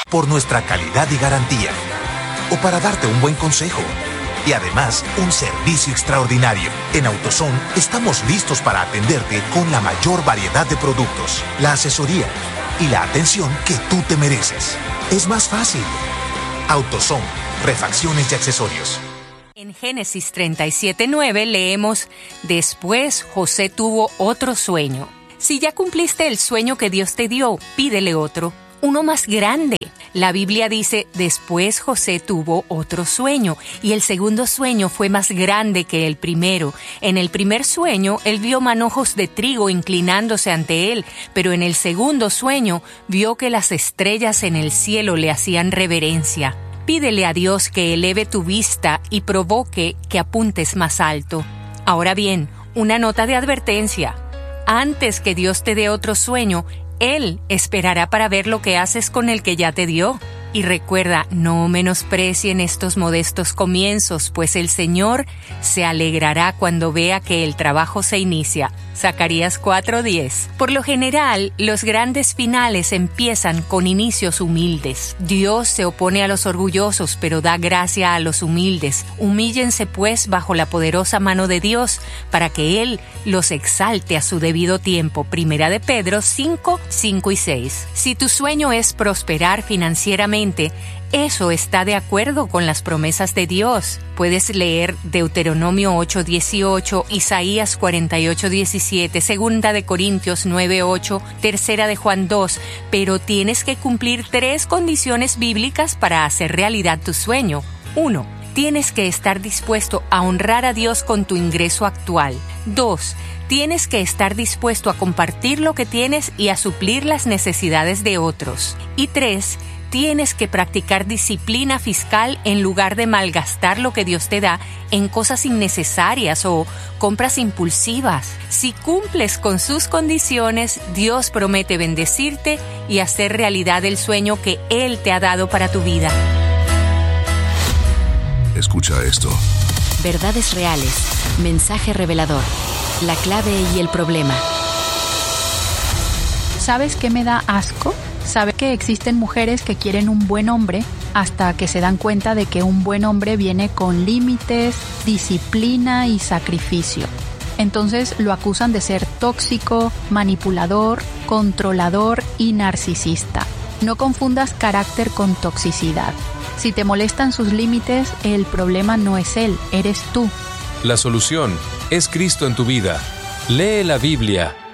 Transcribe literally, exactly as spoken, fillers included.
por nuestra calidad y garantía, o para darte un buen consejo. Y además, un servicio extraordinario. En AutoZone estamos listos para atenderte con la mayor variedad de productos, la asesoría y la atención que tú te mereces. Es más fácil. AutoZone, refacciones y accesorios. En Génesis treinta y siete nueve leemos: Después José tuvo otro sueño. Si ya cumpliste el sueño que Dios te dio, pídele otro, uno más grande. La Biblia dice: después José tuvo otro sueño, y el segundo sueño fue más grande que el primero. En el primer sueño, él vio manojos de trigo inclinándose ante él, pero en el segundo sueño, vio que las estrellas en el cielo le hacían reverencia. Pídele a Dios que eleve tu vista y provoque que apuntes más alto. Ahora bien, una nota de advertencia. Antes que Dios te dé otro sueño, Él esperará para ver lo que haces con el que ya te dio. Y recuerda, no menosprecien estos modestos comienzos, pues el Señor se alegrará cuando vea que el trabajo se inicia. Zacarías cuatro diez. Por lo general, los grandes finales empiezan con inicios humildes. Dios se opone a los orgullosos, pero da gracia a los humildes. Humíllense pues bajo la poderosa mano de Dios, para que Él los exalte a su debido tiempo. Primera de Pedro cinco, cinco y seis. Si tu sueño es prosperar financieramente, eso está de acuerdo con las promesas de Dios. Puedes leer Deuteronomio ocho dieciocho, Isaías cuarenta y ocho diecisiete, Segunda de Corintios nueve ocho, Tercera de Juan dos, pero tienes que cumplir tres condiciones bíblicas para hacer realidad tu sueño. uno. Tienes que estar dispuesto a honrar a Dios con tu ingreso actual. dos. Tienes que estar dispuesto a compartir lo que tienes y a suplir las necesidades de otros. Y tres. Tienes que practicar disciplina fiscal en lugar de malgastar lo que Dios te da en cosas innecesarias o compras impulsivas. Si cumples con sus condiciones, Dios promete bendecirte y hacer realidad el sueño que Él te ha dado para tu vida. Escucha esto. Verdades reales. Mensaje revelador. La clave y el problema. ¿Sabes qué me da asco? Saber que existen mujeres que quieren un buen hombre hasta que se dan cuenta de que un buen hombre viene con límites, disciplina y sacrificio. Entonces lo acusan de ser tóxico, manipulador, controlador y narcisista. No confundas carácter con toxicidad. Si te molestan sus límites, el problema no es él, eres tú. La solución es Cristo en tu vida. Lee la Biblia